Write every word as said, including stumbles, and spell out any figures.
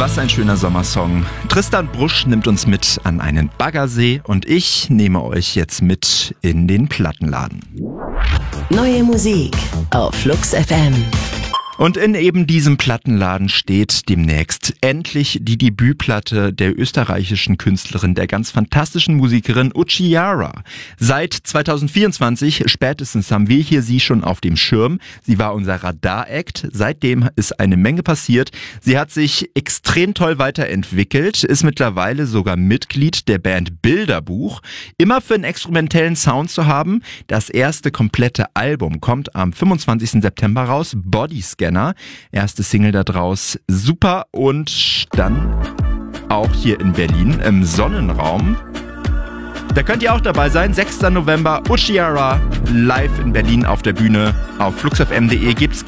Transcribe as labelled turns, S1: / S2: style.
S1: Was ein schöner Sommersong. Tristan Brusch nimmt uns mit an einen Baggersee und ich nehme euch jetzt mit in den Plattenladen.
S2: Neue Musik auf Flux F M.
S1: Und in eben diesem Plattenladen steht demnächst endlich die Debütplatte der österreichischen Künstlerin, der ganz fantastischen Musikerin Uchiara. Seit zwanzig vierundzwanzig spätestens haben wir hier sie schon auf dem Schirm. Sie war unser Radar-Act. Seitdem ist eine Menge passiert. Sie hat sich extrem toll weiterentwickelt, ist mittlerweile sogar Mitglied der Band Bilderbuch. Immer für einen experimentellen Sound zu haben. Das erste komplette Album kommt am fünfundzwanzigsten September raus, Bodyscanner. Erste Single da draus, super, und dann auch hier in Berlin im Sonnenraum. Da könnt ihr auch dabei sein, sechster November, Uchiara live in Berlin auf der Bühne. Auf fluxfm punkt de gibt's